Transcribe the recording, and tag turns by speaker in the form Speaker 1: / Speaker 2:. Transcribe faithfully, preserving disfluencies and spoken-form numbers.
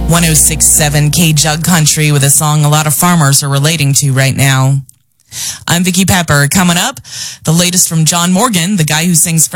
Speaker 1: one oh six point seven K Jug Country with a song a lot of farmers are relating to right now. I'm Vicky Pepper. Coming up, the latest from John Morgan, the guy who sings